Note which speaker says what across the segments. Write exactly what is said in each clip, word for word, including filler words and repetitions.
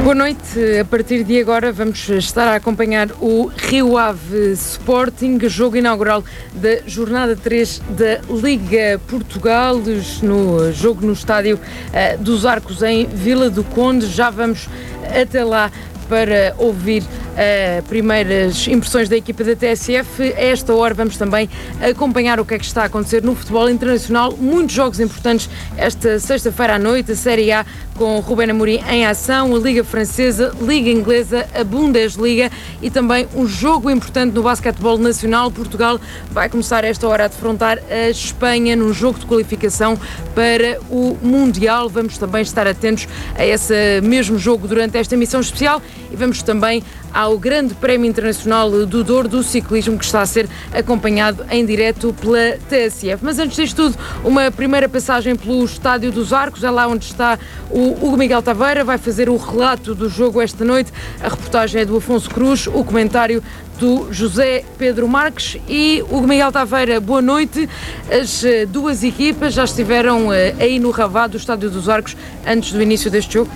Speaker 1: Boa noite. A partir de agora vamos estar a acompanhar o Rio Ave Sporting, jogo inaugural da jornada três da Liga Portugal, no jogo no estádio uh, dos Arcos em Vila do Conde. Já vamos até lá para ouvir uh, primeiras impressões da equipa da T S F. A esta hora vamos também acompanhar o que é que está a acontecer no futebol internacional. Muitos jogos importantes esta sexta-feira à noite. A Série A com Ruben Amorim em ação, a Liga Francesa, Liga Inglesa, a Bundesliga e também um jogo importante no basquetebol nacional. Portugal vai começar esta hora a defrontar a Espanha num jogo de qualificação para o Mundial. Vamos também estar atentos a esse mesmo jogo durante esta emissão especial e vamos também ao Grande Prémio Internacional do Douro do Ciclismo, que está a ser acompanhado em direto pela T S F. Mas antes disto tudo, uma primeira passagem pelo Estádio dos Arcos, é lá onde está o Hugo Miguel Taveira, vai fazer o relato do jogo esta noite. A reportagem é do Afonso Cruz, o comentário do José Pedro Marques. E Hugo Miguel Taveira, boa noite. As duas equipas já estiveram aí no Ravado do Estádio dos Arcos antes do início deste jogo?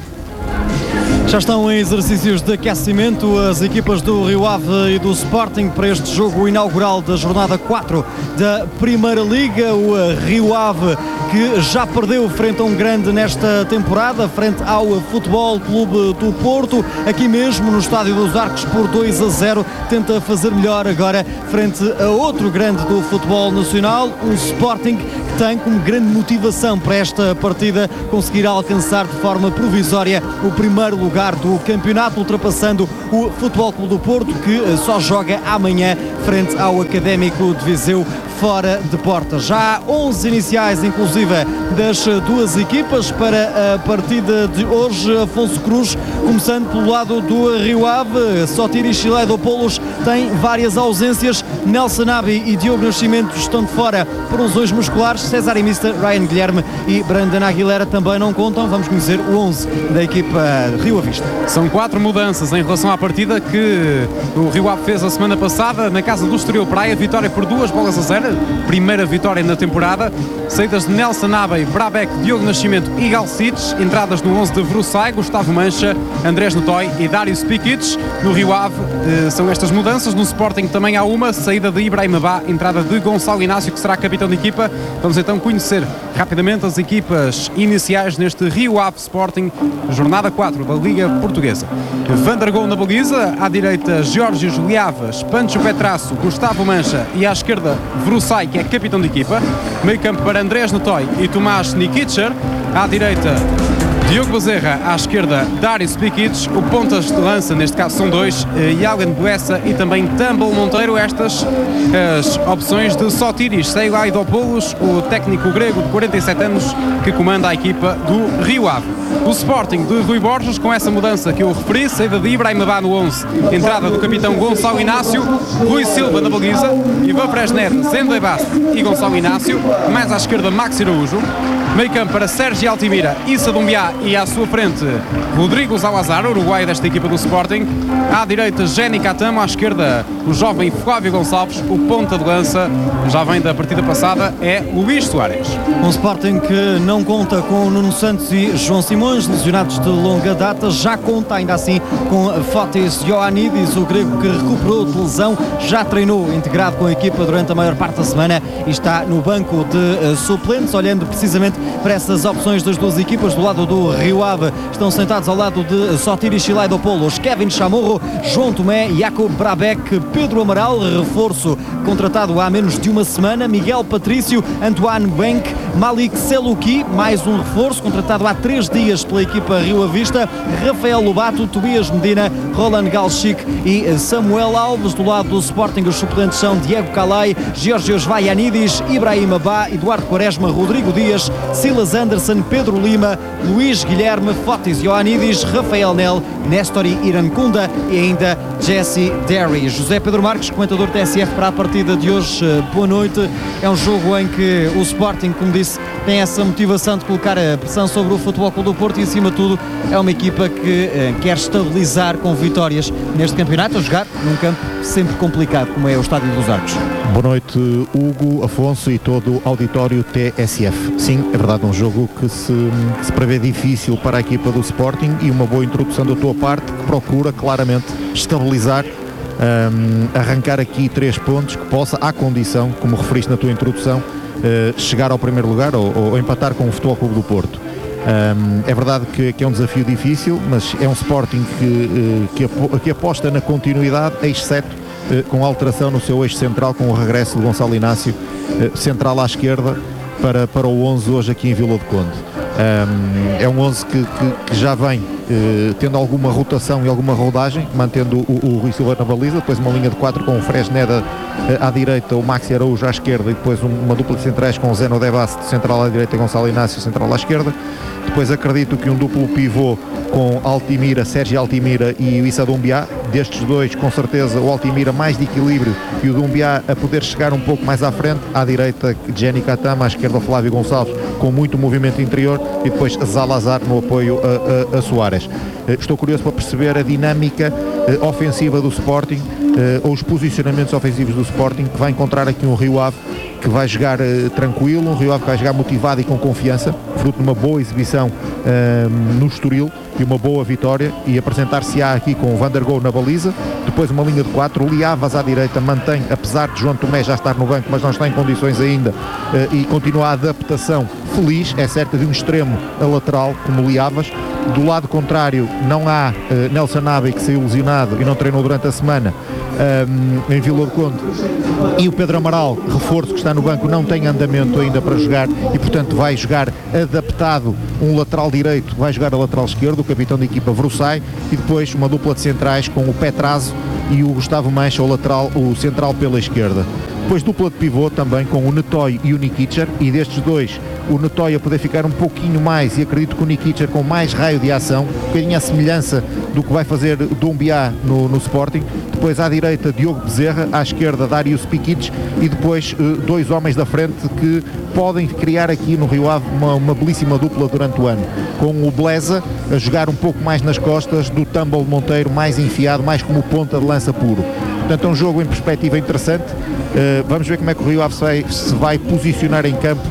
Speaker 2: Já estão em exercícios de aquecimento as equipas do Rio Ave e do Sporting para este jogo inaugural da jornada quatro da Primeira Liga. O Rio Ave, que já perdeu frente a um grande nesta temporada, frente ao Futebol Clube do Porto, aqui mesmo no Estádio dos Arcos por dois a zero, tenta fazer melhor agora frente a outro grande do futebol nacional, o Sporting, que tem como grande motivação para esta partida conseguir alcançar de forma provisória o primeiro lugar do campeonato, ultrapassando o Futebol Clube do Porto, que só joga amanhã frente ao Académico de Viseu, fora de porta. Já há onze iniciais, inclusive, das duas equipas para a partida de hoje. Afonso Cruz, começando pelo lado do Rio Ave, Sotiri Chiledopoulos tem várias ausências, Nelson Nabi e Diogo Nascimento estão de fora por lesões musculares, César Imista, Ryan Guilherme e Brandon Aguilera também não contam. Vamos conhecer o onze da equipa Rio Avista.
Speaker 3: São quatro mudanças em relação à partida que o Rio Ave fez a semana passada na casa do Estoril Praia, vitória por duas bolas a zero, primeira vitória na temporada. Saídas de Nelson Nabi, Brabec, Diogo Nascimento e Galcic, entradas no onze de Vrusai, Gustavo Mancha, Andrés Notói e Dário Spikic. No Rio Ave eh, são estas mudanças. No Sporting também há uma, saída de Ibrahim Abá, entrada de Gonçalo Inácio, que será capitão de equipa. Vamos então conhecer rapidamente as equipas iniciais neste Rio Ave Sporting, jornada quatro da Liga Portuguesa. Vandergol na baliza, à direita Jorge Juliavas, Pancho Petrasso, Gustavo Mancha e à esquerda Vrusai, que é capitão de equipa. Meio campo para Andrés Notói e Tomás Nikitcher. À direita Diogo Bezerra, à esquerda Dário Spikic. O pontas de lança, neste caso são dois, Yagan Buessa e também Tumble Monteiro. Estas as opções de Sotiris Seilaidopoulos, o técnico grego de quarenta e sete anos que comanda a equipa do Rio Ave. O Sporting de Rui Borges, com essa mudança que eu referi, saída de Ibrahim Abá no onze, entrada do capitão Gonçalo Inácio, Rui Silva na baliza, Ivan Fresner, Zendo Ebast e Gonçalo Inácio. Mais à esquerda Max Araújo. Meio campo para Sérgio Altimira, Issa Dumbiá e à sua frente Rodrigo Salazar, uruguaio desta equipa do Sporting. À direita Jenny Catamo, à esquerda o jovem Flávio Gonçalves. O ponta de lança, já vem da partida passada, é Luís Soares.
Speaker 2: Um Sporting que não conta com Nuno Santos e João Simões, lesionados de longa data, já conta ainda assim com Fotis Ioannidis, o grego que recuperou de lesão, já treinou integrado com a equipa durante a maior parte da semana e está no banco de uh, suplentes. Olhando precisamente para essas opções das duas equipas, do lado do Rio Ave estão sentados ao lado de Sotiri Chiledopoulos, Kevin Chamorro, João Tomé, Jakub Brabec, Pedro Amaral, reforço contratado há menos de uma semana, Miguel Patrício, Antoine Benck, Malik Selouki, mais um reforço contratado há três dias pela equipa Rio Avista, Rafael Lobato, Tobias Medina, Roland Galchic e Samuel Alves. Do lado do Sporting, os suplentes são Diego Calai, Georgios Vaianidis, Ibrahim Abá, Eduardo Quaresma, Rodrigo Dias, Silas Anderson, Pedro Lima, Luís Guilherme, Fotis Ioannidis, Rafael Nel, Nestori Irankunda e ainda Jesse Derry. José Pedro Marques, comentador T S F para a partida de hoje. Boa noite. É um jogo em que o Sporting, como disse, tem essa motivação de colocar a pressão sobre o Futebol Clube do Porto e, acima de tudo, é uma equipa que eh, quer estabilizar com vitórias neste campeonato, a jogar num campo sempre complicado, como é o Estádio dos Arcos.
Speaker 4: Boa noite, Hugo, Afonso e todo o auditório T S F. Sim, é verdade, um jogo que se, que se prevê difícil difícil para a equipa do Sporting e uma boa introdução da tua parte que procura claramente estabilizar, um, arrancar aqui três pontos que possa, à condição, como referiste na tua introdução, uh, chegar ao primeiro lugar ou, ou empatar com o Futebol Clube do Porto. Um, é verdade que, que é um desafio difícil, mas é um Sporting que, uh, que, ap- que aposta na continuidade, exceto uh, com alteração no seu eixo central, com o regresso de Gonçalo Inácio, uh, central à esquerda, para, para o onze hoje aqui em Vila do Conde. Um, é um onze que, que, que já vem uh, tendo alguma rotação e alguma rodagem, mantendo o, o Rui Silva na baliza, depois uma linha de quatro com o Fresneda uh, à direita, o Maxi Araújo à esquerda e depois um, uma dupla de centrais com o Zeno Debas central à direita e Gonçalo Inácio central à esquerda. Depois acredito que um duplo pivô com Altimira, Sérgio Altimira e o Issa Doumbia. Destes dois, com certeza, o Altimira mais de equilíbrio e o Doumbia a poder chegar um pouco mais à frente. À direita, Jenny Katama, à esquerda, Flávio Gonçalves, com muito movimento interior, e depois Zalazar no apoio a, a, a Soares. Estou curioso para perceber a dinâmica uh, ofensiva do Sporting, uh, ou os posicionamentos ofensivos do Sporting, que vai encontrar aqui um Rio Ave que vai jogar uh, tranquilo, um Rio Ave que vai jogar motivado e com confiança, fruto de uma boa exibição uh, no Estoril e uma boa vitória, e apresentar-se-á aqui com o Van der Goe na baliza, depois uma linha de quatro, o Liavas à direita mantém, apesar de João Tomé já estar no banco, mas não está em condições ainda, uh, e continua a adaptação feliz, é certa, de um extremo a lateral, como o Liavas. Do lado contrário não há uh, Nelson Naba, que saiu lesionado e não treinou durante a semana um, em Vila do Conde, e o Pedro Amaral, reforço que está no banco, não tem andamento ainda para jogar e portanto vai jogar adaptado, um lateral direito vai jogar a lateral esquerdo, o capitão da equipa Vrossai, e depois uma dupla de centrais com o Petrazo e o Gustavo Mancha, o lateral, o central pela esquerda. Depois dupla de pivô também com o Netoy e o Nikicher, e destes dois o Netoy a poder ficar um pouquinho mais, e acredito que o Nikicher com mais raio de ação, um bocadinho a semelhança do que vai fazer Doumbia no, no Sporting. Depois à direita Diogo Bezerra, à esquerda Darius Pikic, e depois uh, dois homens da frente que podem criar aqui no Rio Ave uma, uma belíssima dupla durante o ano, com o Blesa a jogar um pouco mais nas costas do Tumble Monteiro, mais enfiado, mais como ponta de lança puro. Portanto é um jogo em perspectiva interessante. Uh, vamos ver como é que o Rio Ave se vai, se vai posicionar em campo,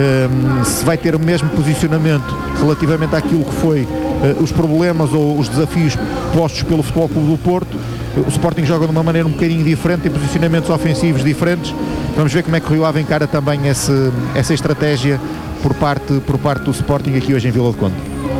Speaker 4: uh, se vai ter o mesmo posicionamento relativamente àquilo que foi uh, os problemas ou os desafios postos pelo Futebol Clube do Porto. O Sporting joga de uma maneira um bocadinho diferente, tem posicionamentos ofensivos diferentes. Vamos ver como é que o Rio Ave encara também esse, essa estratégia por parte, por parte do Sporting aqui hoje em Vila do Conde.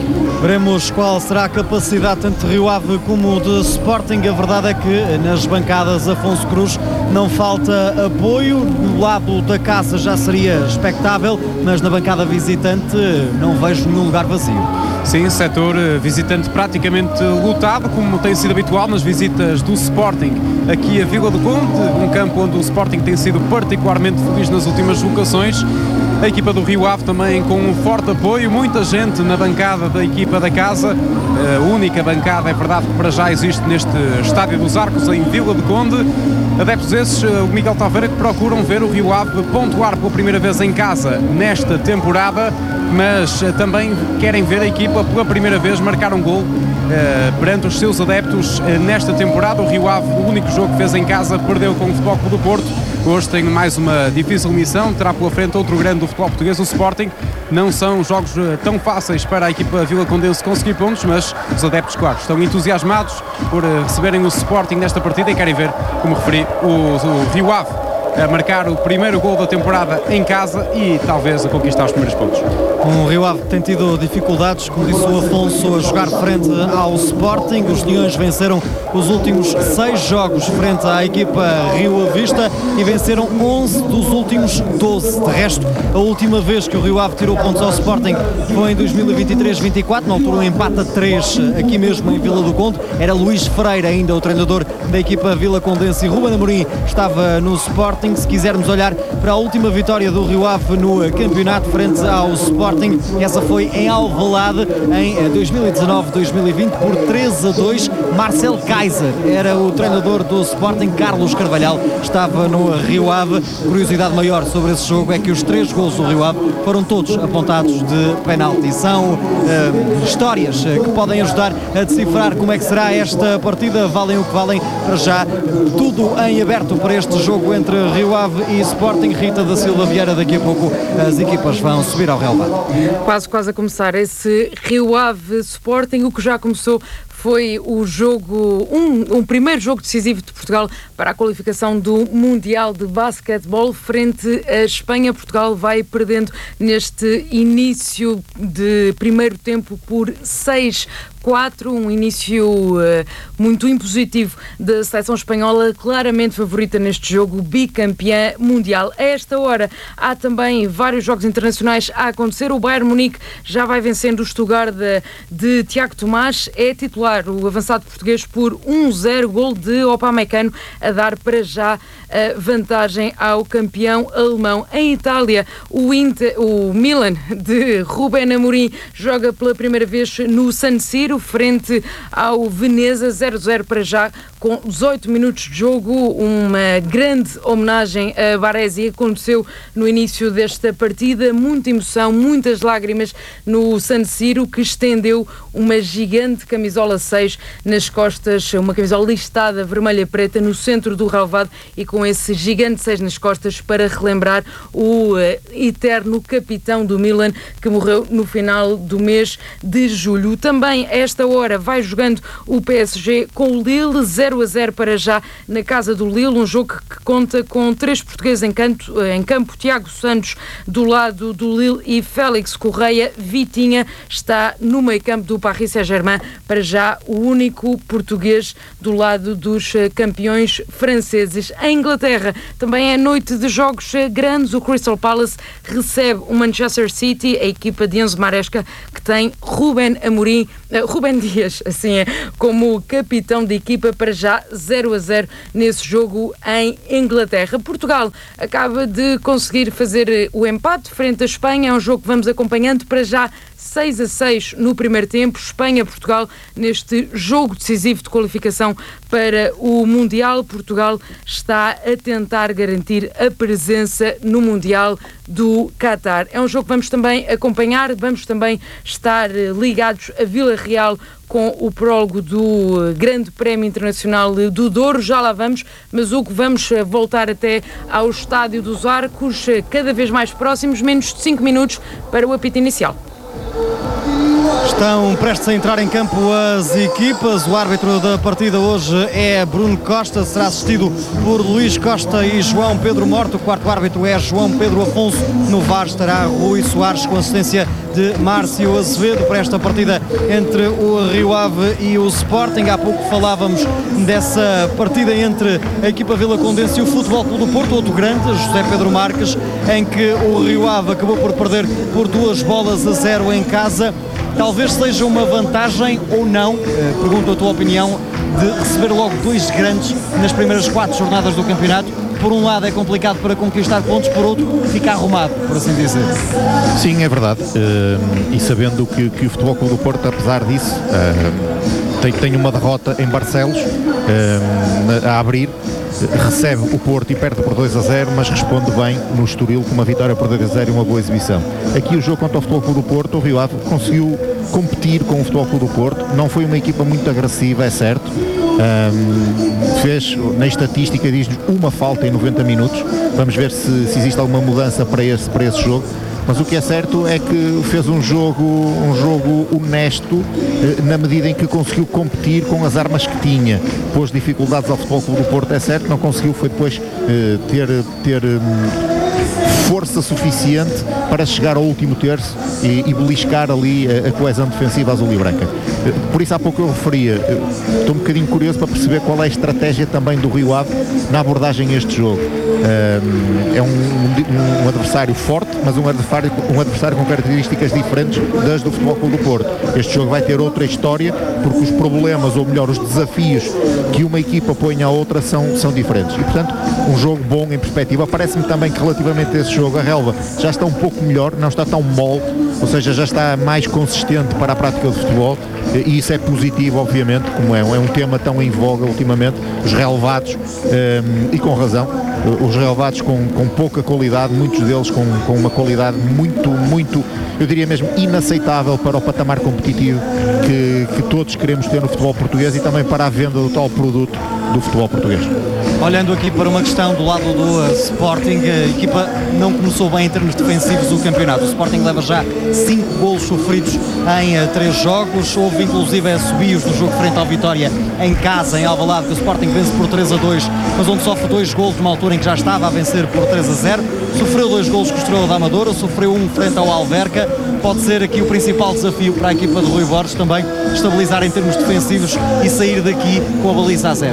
Speaker 2: Veremos qual será a capacidade tanto de Rio Ave como de Sporting. A verdade é que nas bancadas Afonso Cruz não falta apoio. Do lado da casa já seria expectável, mas na bancada visitante não vejo nenhum lugar vazio.
Speaker 3: Sim, setor visitante praticamente lotado, como tem sido habitual nas visitas do Sporting aqui a Vila do Conde, um campo onde o Sporting tem sido particularmente feliz nas últimas locações. A equipa do Rio Ave também com um forte apoio, muita gente na bancada da equipa da casa, a única bancada, é verdade, que para já existe neste Estádio dos Arcos em Vila do Conde. Adeptos esses, o Miguel Taveira, que procuram ver o Rio Ave pontuar pela primeira vez em casa nesta temporada, mas também querem ver a equipa pela primeira vez marcar um gol uh, perante os seus adeptos uh, nesta temporada. O Rio Ave, o único jogo que fez em casa, perdeu com o Futebol Clube do Porto. Hoje tem mais uma difícil missão, terá pela frente outro grande do futebol português, o Sporting. Não são jogos uh, tão fáceis para a equipa vilacondense conseguir pontos, mas os adeptos, claro, estão entusiasmados por uh, receberem o Sporting nesta partida e querem ver, como referi, o, o Rio Ave a marcar o primeiro gol da temporada em casa e talvez a conquistar os primeiros pontos.
Speaker 2: Um Rio Ave que tem tido dificuldades, como disse o Afonso, a jogar frente ao Sporting. Os Leões venceram os últimos seis jogos frente à equipa rio-avista e venceram onze dos últimos doze. De resto, a última vez que o Rio Ave tirou pontos ao Sporting foi em dois mil e vinte e três vinte e quatro, na altura um empate a três aqui mesmo em Vila do Conde. Era Luís Freire ainda o treinador da equipa vilacondense e Ruben Amorim estava no Sporting. Se quisermos olhar para a última vitória do Rio Ave no campeonato frente ao Sporting, essa foi em Alvalade em dois mil e dezanove dois mil e vinte por três a dois. Marcel Kaiser era o treinador do Sporting, Carlos Carvalhal estava no Rio Ave. Curiosidade maior sobre esse jogo é que os três gols do Rio Ave foram todos apontados de penalti. São uh, histórias que podem ajudar a decifrar como é que será esta partida. Valem o que valem, para já tudo em aberto para este jogo entre Rio Ave e Sporting. Rita da Silva Vieira, daqui a pouco as equipas vão subir ao relevado.
Speaker 1: Quase, quase a começar esse Rio Ave Sporting. O que já começou foi o jogo, um, um primeiro jogo decisivo de Portugal para a qualificação do Mundial de Basquetebol frente à Espanha. Portugal vai perdendo neste início de primeiro tempo por seis quatro, um início uh, muito impositivo da seleção espanhola, claramente favorita neste jogo, bicampeã mundial. A esta hora há também vários jogos internacionais a acontecer. O Bayern Munique já vai vencendo o Stuttgart de, de Tiago Tomás, é titular o avançado português por um zero, gol de Upamecano a dar para já a vantagem ao campeão alemão. Em Itália, o, Inter, o Milan de Ruben Amorim joga pela primeira vez no San Siro frente ao Veneza, zero zero para já, com dezoito minutos de jogo. Uma grande homenagem a Baresi aconteceu no início desta partida, muita emoção, muitas lágrimas no San Siro, que estendeu uma gigante camisola seis nas costas, uma camisola listada vermelha e preta no centro do relvado, e com esse gigante seis nas costas para relembrar o uh, eterno capitão do Milan, que morreu no final do mês de julho. Também a esta hora vai jogando o P S G com o Lille, zero a zero para já na casa do Lille, um jogo que conta com três portugueses em, canto, em campo, Tiago Santos do lado do Lille e Félix Correia. Vitinha está no meio campo do Paris Saint-Germain, para já o único português do lado dos campeões franceses. Em Inglaterra também é noite de jogos grandes. O Crystal Palace recebe o Manchester City, a equipa de Enzo Maresca, que tem Ruben Amorim, uh, Ruben Dias, assim é, como capitão de equipa, para já zero a zero nesse jogo em Inglaterra. Portugal acaba de conseguir fazer o empate frente à Espanha, é um jogo que vamos acompanhando, para já seis a seis no primeiro tempo. Espanha-Portugal neste jogo decisivo de qualificação para o Mundial. Portugal está a tentar garantir a presença no Mundial do Qatar. É um jogo que vamos também acompanhar, vamos também estar ligados a Vila Real com o prólogo do Grande Prémio Internacional do Douro, já lá vamos, mas o que vamos voltar até ao Estádio dos Arcos, cada vez mais próximos, menos de cinco minutos para o apito inicial.
Speaker 2: Estão prestes a entrar em campo as equipas. O árbitro da partida hoje é Bruno Costa, será assistido por Luís Costa e João Pedro Morto. O quarto árbitro é João Pedro Afonso. No V A R estará Rui Soares, com assistência de Márcio Azevedo, para esta partida entre o Rio Ave e o Sporting. Há pouco falávamos dessa partida entre a equipa vilacondense e o Futebol Clube do Porto, outro grande, José Pedro Marques, em que o Rio Ave acabou por perder por duas bolas a zero em casa. Talvez seja uma vantagem ou não, pergunto a tua opinião, de receber logo dois grandes nas primeiras quatro jornadas do campeonato. Por um lado é complicado para conquistar pontos, por outro fica arrumado, por assim dizer.
Speaker 4: Sim, é verdade. Uh, e sabendo que, que o Futebol Clube do Porto, apesar disso, uh, tem, tem uma derrota em Barcelos uh, a abrir, recebe o Porto e perde por dois a zero, mas responde bem no Estoril com uma vitória por dois a zero e uma boa exibição. Aqui o jogo contra o Futebol Clube do Porto, o Rio Ave conseguiu competir com o Futebol Clube do Porto, não foi uma equipa muito agressiva, é certo. Um, fez, na estatística diz-nos, uma falta em noventa minutos. Vamos ver se, se existe alguma mudança para esse, para esse jogo. Mas o que é certo é que fez um jogo, um jogo honesto, na medida em que conseguiu competir com as armas que tinha. Pôs dificuldades ao Futebol Clube do Porto, é certo, não conseguiu, foi depois ter, ter força suficiente para chegar ao último terço e, e beliscar ali a, a coesão defensiva azul e branca. Por isso há pouco eu referia, estou um bocadinho curioso para perceber qual é a estratégia também do Rio Ave na abordagem a este jogo. É um, um, um adversário forte, mas um adversário, um adversário com características diferentes das do Futebol Clube do Porto. Este jogo vai ter outra história, porque os problemas, ou melhor, os desafios que uma equipa põe à outra são, são diferentes. E, portanto, um jogo bom em perspectiva. Parece-me também que relativamente a esse jogo, a relva já está um pouco melhor, não está tão mole, ou seja, já está mais consistente para a prática do futebol, e isso é positivo, obviamente, como é, é um tema tão em voga ultimamente, os relevados, um, e com razão, os relevados com, com pouca qualidade, muitos deles com, com uma qualidade muito, muito, eu diria mesmo, inaceitável para o patamar competitivo que, que todos queremos ter no futebol português e também para a venda do tal produto do futebol português.
Speaker 2: Olhando aqui para uma questão do lado do uh, Sporting, a equipa não começou bem em termos defensivos o campeonato. O Sporting leva já cinco golos sofridos em uh, três jogos. Houve inclusive assobios no jogo frente ao Vitória em casa, em Alvalade, que o Sporting vence por três a dois, mas onde sofre dois golos numa altura em que já estava a vencer por três a zero. Sofreu dois golos com o Estrela da Amadora, sofreu um frente ao Alverca. Pode ser aqui o principal desafio para a equipa de Rui Borges também, estabilizar em termos defensivos e sair daqui com a baliza a zero.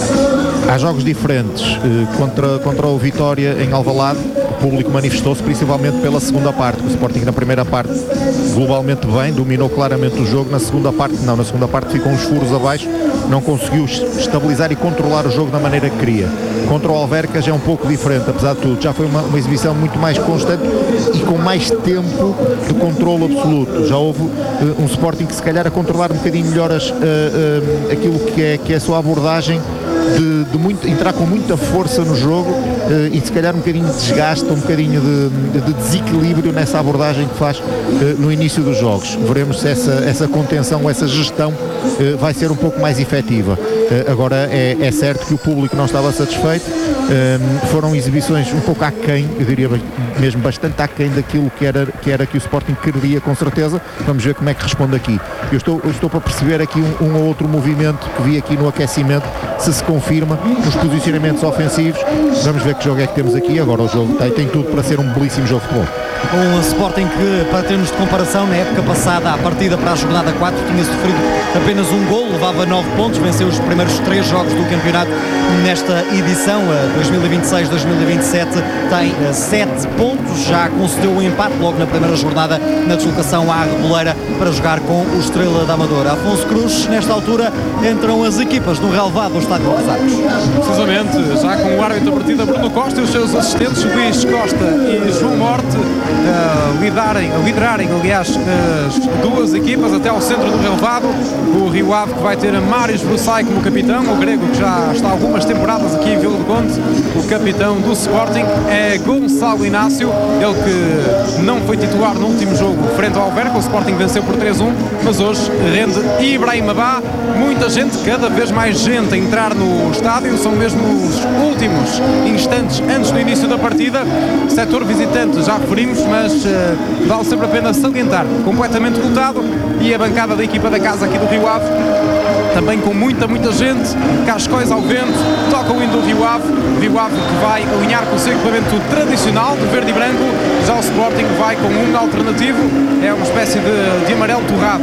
Speaker 4: Há jogos diferentes. Contra, contra o Vitória em Alvalade, o público manifestou-se principalmente pela segunda parte. O Sporting na primeira parte globalmente bem, dominou claramente o jogo. Na segunda parte não, na segunda parte ficou uns furos abaixo, não conseguiu estabilizar e controlar o jogo da maneira que queria. Contra o Alverca já é um pouco diferente, apesar de tudo. Já foi uma, uma exibição muito mais constante e com mais tempo de controle absoluto. Já houve uh, um Sporting que se calhar a controlar um bocadinho melhor as, uh, uh, aquilo que é, que é a sua abordagem, de, de muito, entrar com muita força no jogo uh, e se calhar um bocadinho de desgaste, um bocadinho de, de desequilíbrio nessa abordagem que faz uh, no início dos jogos. Veremos se essa, essa contenção, essa gestão uh, vai ser um pouco mais efetiva. Uh, agora é, é certo que o público não estava satisfeito, uh, foram exibições um pouco aquém, eu diria mesmo bastante aquém daquilo que era, que era que o Sporting queria, com certeza. Vamos ver como é que responde aqui. Eu estou, eu estou para perceber aqui um, um ou outro movimento que vi aqui no aquecimento, se se confirma, nos posicionamentos ofensivos. Vamos ver que jogo é que temos aqui. Agora o jogo tem, tem tudo para ser um belíssimo jogo de futebol.
Speaker 2: Um Sporting que, para termos de comparação, na época passada, a partida para a jornada quatro, tinha sofrido apenas um gol, levava nove pontos, venceu os primeiros três jogos do campeonato. Nesta edição, dois mil e vinte e seis dois mil e vinte e sete, tem sete pontos, já concedeu um empate logo na primeira jornada na deslocação à Reboleira para jogar com o Estrela da Amadora. Afonso Cruz, nesta altura, entram as equipas no relevado do Estádio dos Arcos.
Speaker 3: Precisamente, já com o árbitro da partida Bruno Costa e os seus assistentes Luís Costa e João Morte uh, liderarem, liderarem, aliás, as duas equipas até ao centro do relevado. O Rio Ave, que vai ter a Marius Brussai como capitão, o grego que já está há algumas temporadas aqui em Vila do Conde. O capitão do Sporting é Gonçalo Inácio, ele que não foi titular no último jogo frente ao Alverca. O Sporting venceu por três a um, mas hoje rende Ibrahim Abá. Muita gente, cada vez mais gente a entrar no estádio, são mesmo os últimos instantes antes do início da partida. Setor visitante já referimos, mas uh, vale sempre a pena salientar, completamente lotado, e a bancada da equipa da casa aqui do Rio Ave também com muita, muita gente, cascóis ao vento, toca o hino do Rio Ave, Rio Ave que vai alinhar com o seu equipamento tradicional de verde e branco. Já o Sporting vai com um alternativo, é uma espécie de, de amarelo torrado,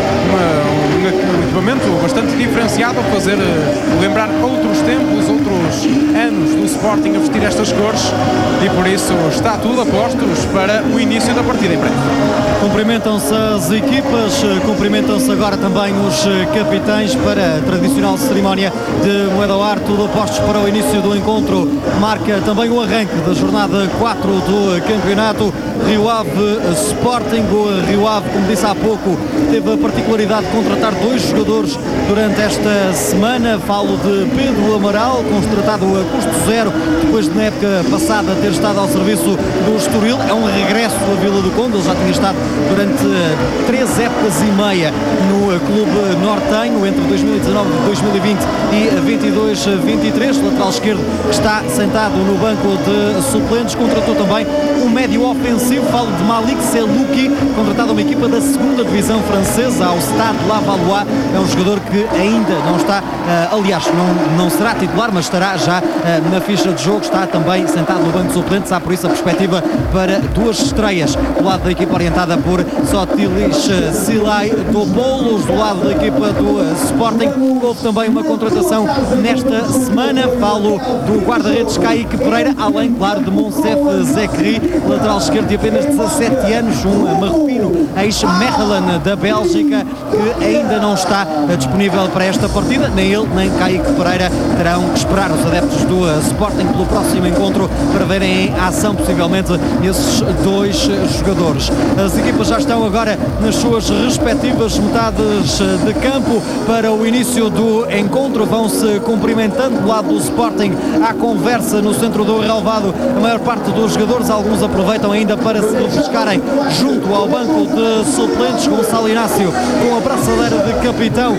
Speaker 3: uma, um equipamento bastante diferenciado, a fazer uh, lembrar outros tempos, outros anos do Sporting a vestir estas cores, e por isso está tudo a postos para o início da partida em breve.
Speaker 2: Cumprimentam-se as equipas, cumprimentam-se agora também os capitães para a tradicional cerimónia de moeda ao ar, tudo a postos para o início do encontro. Marca também o arranque da jornada quatro do campeonato. Rio Ave Sporting. O Rio Ave, como disse há pouco, teve a particularidade de contratar dois jogadores durante esta semana. Falo de Pedro Amaral, contratado a custo zero, depois de na época passada ter estado ao serviço do Estoril. É um regresso à Vila do Conde, ele já tinha estado durante três épocas e meia no clube nortenho, entre dois mil e dezanove e dois mil e vinte e vinte e dois vinte e três. Lateral esquerdo que está sentado no banco de suplentes. Contratou também um médio ofensivo, falo de Malik Selouki, contratado a uma equipa da segunda divisão francesa, ao Stade Lavallois. É um jogador que ainda não está, uh, aliás, não, não será titular, mas estará já uh, na ficha de jogo, está também sentado no banco de suplentes. Há por isso a perspectiva para duas estreias do lado da equipa orientada por Sotilis Silai Topoulos. Do lado da equipa do uh, Sporting houve também uma contratação nesta semana, falo do guarda-redes Kaique Pereira, além, claro, de Monsef Zekri, lateral esquerdo de apenas dezassete anos, um marroquino ex-Mechelen da Bélgica, que ainda não está disponível para esta partida. Nem ele nem Kaique Pereira terão que esperar os adeptos do Sporting pelo próximo encontro para verem em ação possivelmente esses dois jogadores. As equipas já estão agora nas suas respectivas metades de campo para o início do encontro, vão-se cumprimentando. Do lado do Sporting há conversa no centro do relevado, a maior parte dos jogadores, alguns aproveitam ainda para se refrescarem junto ao banco de suplentes. Gonçalo Inácio com a braçadeira de capitão. Depois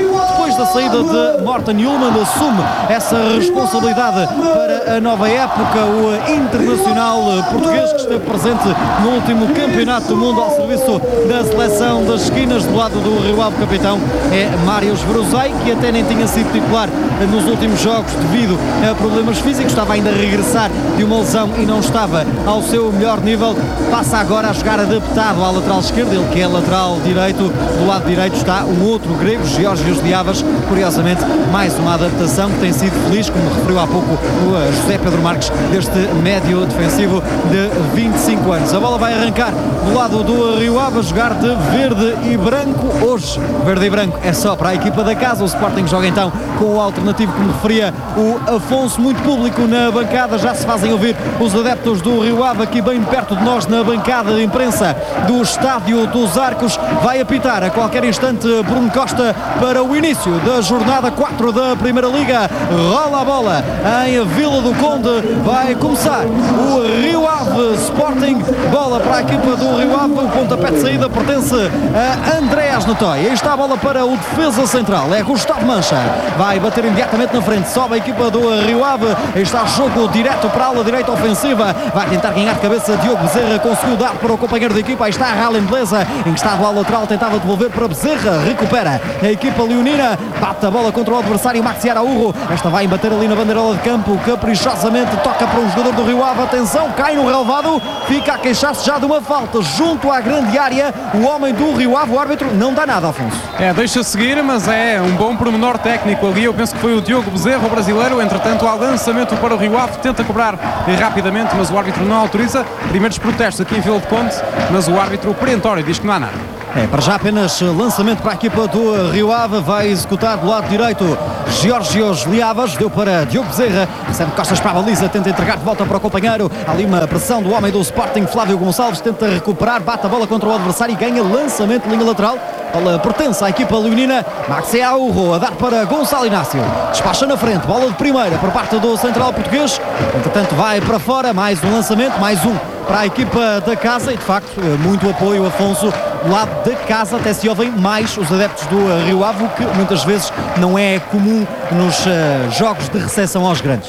Speaker 2: depois da saída de Morten Hjulmand, assume essa responsabilidade para a nova época, o internacional português que esteve presente no último campeonato do mundo ao serviço da seleção das esquinas. Do lado do Rio Ave, capitão é Mariusz Wróżej, que até nem tinha sido titular nos últimos jogos devido a problemas físicos, estava ainda a regressar de uma lesão e não estava ao seu melhor nível. Passa agora a jogar adaptado à lateral esquerda, ele que é lateral direito. Do lado direito está um outro grego, Geórgios Liavas, curiosamente mais uma adaptação que tem sido feliz, como referiu há pouco o José Pedro Marques, deste médio defensivo de vinte e cinco anos. A bola vai arrancar do lado do Rio Ave, a jogar de verde e branco. Hoje, verde e branco é só para a equipa da casa. O Sporting joga então com o alternativo, como referia o Afonso, muito público na bancada. Já se fazem ouvir os adeptos do Rio Ave aqui bem perto de nós na bancada de imprensa do Estádio dos Arcos. Vai apitar a qualquer instante Bruno Costa para o início da jornada quatro da Primeira Liga. Rola a bola em Vila do Conde. Vai começar o Rio Ave Sporting. Bola para a equipa do Rio Ave. O pontapé de saída pertence a Andrés Notói. Aí está a bola para o defesa central. É Gustavo Mancha. Vai bater imediatamente na frente. Sobe a equipa do Rio Ave. Aí está o jogo direto para a ala direita ofensiva. Vai tentar ganhar de cabeça Diogo Bezerra. Conseguiu dar para o companheiro da equipa. Aí está a Ralen Beleza. Encostado ao lateral. Tentava devolver para Bezerra. Recupera a equipa leonina. Bate a bola contra o adversário Maxi Araújo. Esta vai bater ali na bandeirola de campo. Caprichosamente toca para um jogador do Rio Ave. Atenção, cai no relvado. Fica a queixar-se já de uma falta junto à grande área. O homem do Rio Ave, o árbitro, não dá nada, Afonso.
Speaker 3: É, deixa seguir, mas é um bom pormenor técnico ali. Eu penso que foi o Diogo Bezerra, o brasileiro. Entretanto, há lançamento para o Rio Ave. Tenta cobrar rapidamente, mas o árbitro não autoriza. Primeiros protestos aqui em Vila de Conde, mas o árbitro perentório diz que não há nada.
Speaker 2: É, para já apenas lançamento para a equipa do Rio Ave. Vai executar do lado direito Geórgios Liavas. Deu para Diogo Bezerra. Recebe costas para a baliza. Tenta entregar de volta para o companheiro. Há ali uma pressão do homem do Sporting, Flávio Gonçalves. Tenta recuperar. Bate a bola contra o adversário e ganha lançamento de linha lateral. Bola pertence à equipa leonina. Maxi Araújo a dar para Gonçalo Inácio. Despacha na frente. Bola de primeira por parte do central português. Entretanto vai para fora. Mais um lançamento. Mais um para a equipa da casa. E de facto muito apoio, Afonso. Do lado da casa até se ouvem mais os adeptos do Rio Ave, o que muitas vezes não é comum nos uh, jogos de recepção aos grandes.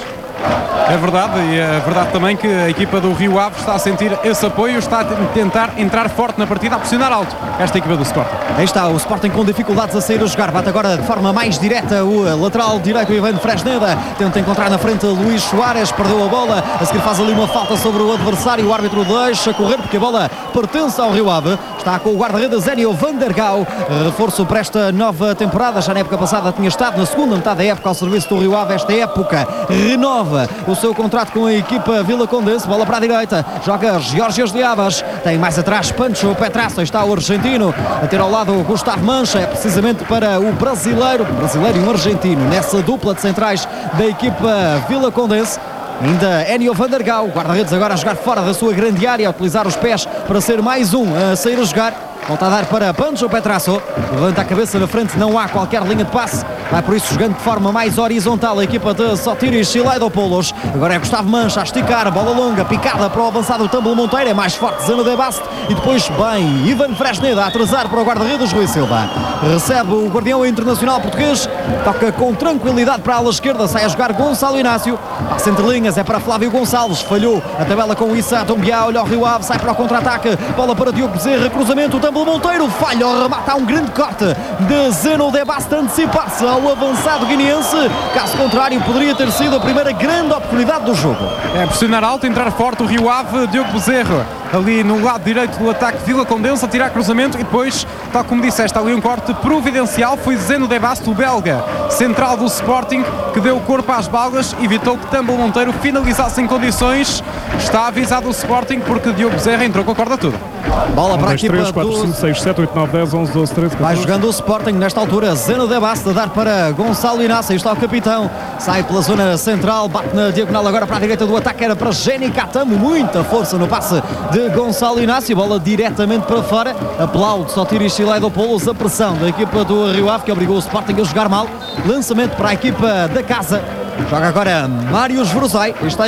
Speaker 3: É verdade, e é verdade também que a equipa do Rio Ave está a sentir esse apoio, está a tentar entrar forte na partida, a pressionar alto esta equipa do Sporting.
Speaker 2: Aí está o Sporting com dificuldades a sair a jogar, bate agora de forma mais direta o lateral direito Ivan Fresneda, tenta encontrar na frente Luís Soares, perdeu a bola, a seguir faz ali uma falta sobre o adversário, o árbitro deixa correr porque a bola pertence ao Rio Ave, está com o guarda-redes Enio van der Gau, reforço para esta nova temporada, já na época passada tinha estado na segunda metade da época ao serviço do Rio Ave, esta época renova o seu contrato com a equipa Vila Condense, bola para a direita, joga Geórgios Liavas, tem mais atrás Pancho Petrasso, está o argentino, a ter ao lado o Gustavo Mancha, é precisamente para o brasileiro, brasileiro e um argentino, nessa dupla de centrais da equipa Vila Condense. Ainda Enio van der Gau, guarda-redes agora a jogar fora da sua grande área, a utilizar os pés para ser mais um a sair a jogar. Volta a dar para Pancho Petrasso, levanta a cabeça na frente, não há qualquer linha de passe, vai por isso jogando de forma mais horizontal a equipa de Sotiris Silaidopoulos. Agora é Gustavo Mancha a esticar, bola longa, picada para o avançado Tâmbolo Monteiro, é mais forte Zeno de Baste e depois bem Ivan Fresneda a atrasar para o guarda-redes Rui Silva. Recebe o guardião internacional português, toca com tranquilidade para a ala esquerda, sai a jogar Gonçalo Inácio, passa entre linhas, é para Flávio Gonçalves, falhou a tabela com o Issa Tombiá, olha o Rio Ave, sai para o contra-ataque, bola para Diogo Bezerra, cruzamento, o Tâmbolo Monteiro, falha, o remate, há um grande corte de Zeno de Baste, antecipar-se ao avançado guineense, caso contrário poderia ter sido a primeira grande oportunidade do jogo.
Speaker 3: É pressionar alto, entrar forte o Rio Ave, Diogo Bezerra ali no lado direito do ataque Vila Condense a tirar cruzamento e depois, tal como disseste, ali um corte providencial, foi Zeno de Baste, o belga central do Sporting, que deu o corpo às balas, evitou que Tâmbolo Monteiro finalizasse em condições. Está avisado o Sporting porque Diogo Bezerra entrou com a corda toda.
Speaker 2: Bola para a equipa
Speaker 5: três, quatro, cinco, seis, sete, oito, nove, dez, onze, doze, treze,
Speaker 2: vai jogando o Sporting nesta altura, Zeno de Baste a dar para Gonçalo Inácio, aí está o capitão, sai pela zona central, bate na diagonal agora para a direita do ataque, era para Jenny Catamo, muita força no passe de Gonçalo Inácio, bola diretamente para fora, aplaude Sotiris Silaidopoulos, a pressão da equipa do Rio Ave que obrigou o Sporting a jogar mal, lançamento para a equipa da casa, joga agora Mariusz Wróżej, aí está ele,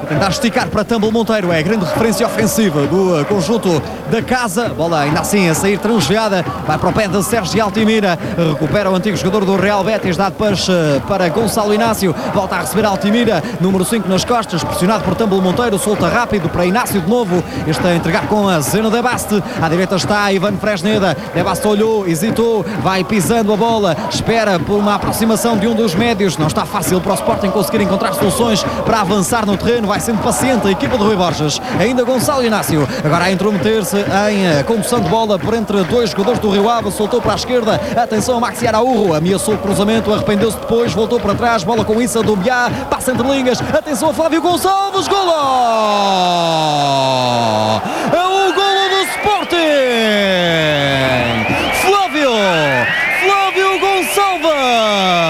Speaker 2: a tentar esticar para Tumble Monteiro, é a grande referência ofensiva do conjunto da casa. Bola ainda assim a sair transviada, vai para o pé de Sérgio Altimira, recupera o antigo jogador do Real Betis, dá de punch para Gonçalo Inácio, volta a receber Altimira, número cinco nas costas, pressionado por Tumble Monteiro, solta rápido para Inácio de novo, este a entregar com a Zeno de Baste, à direita está Ivan Fresneda, de Baste olhou, hesitou, vai pisando a bola, espera por uma aproximação de um dos médios, não está fácil para o Sporting conseguir encontrar soluções para avançar no terreno, vai sendo paciente a equipa do Rui Borges, ainda Gonçalo Inácio, agora a intrometer-se em condução de bola por entre dois jogadores do Rio Ave, soltou para a esquerda, atenção a Maxi Araújo, ameaçou o cruzamento, arrependeu-se depois, voltou para trás, bola com Issa do Biá, passa entre linhas, atenção a Flávio Gonçalves, golo!